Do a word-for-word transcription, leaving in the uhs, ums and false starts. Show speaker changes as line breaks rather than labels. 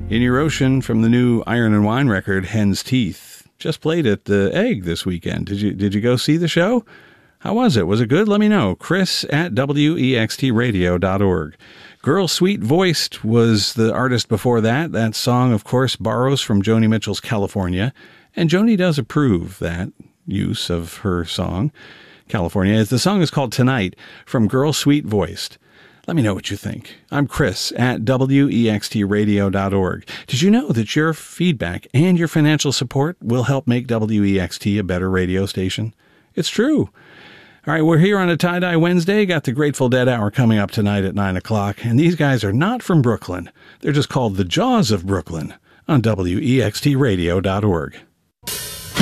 In Your Ocean from the new Iron and Wine record, Hen's Teeth. Just played at the Egg this weekend. Did you did you go see the show? How was it? Was it good? Let me know. Chris at W E X T radio dot org. Girl Sweet Voiced was the artist before that. That song, of course, borrows from Joni Mitchell's California. And Joni does approve that use of her song, California. The song is called Tonight from Girl Sweet Voiced. Let me know what you think. I'm Chris at W E X T radio dot org. Did you know that your feedback and your financial support will help make W E X T a better radio station? It's true. All right, we're here on a Tie-Dye Wednesday. Got the Grateful Dead Hour coming up tonight at nine o'clock. And these guys are not from Brooklyn. They're just called the Jaws of Brooklyn on W E X T radio dot org.